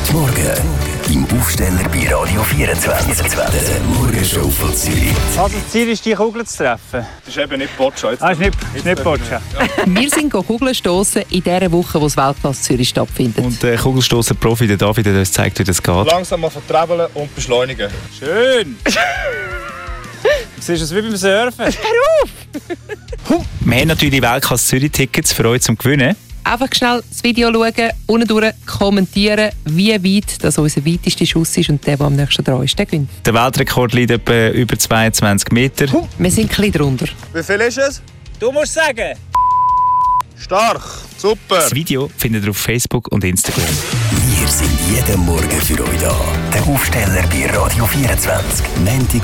Die Morgen im Aufsteller bei Radio 24. Der Morgenshow von Zürich. Also das Ziel ist, die Kugel zu treffen. Das ist eben nicht Boccia. Ist nicht Boccia. Wir sind Kugeln stossen in dieser Woche, wo das Weltklasse Zürich stattfindet. Und der Kugelstoßer-Profi, der David, der uns zeigt, wie das geht. Langsam mal vertrebeln und beschleunigen. Schön! Siehst du es wie beim Surfen? Wir haben natürlich die Weltklasse Zürich-Tickets für euch zum Gewinnen. Einfach schnell das Video schauen, unten durch kommentieren, wie weit das unser weitester Schuss ist und der am nächsten dran ist, der gewinnt. Der Weltrekord liegt etwa über 22 Meter. Wir sind ein bisschen drunter. Wie viel ist es? Du musst sagen! Stark, super. Das Video findet ihr auf Facebook und Instagram. Wir sind jeden Morgen für euch da. Der Aufsteller bei Radio 24. Montag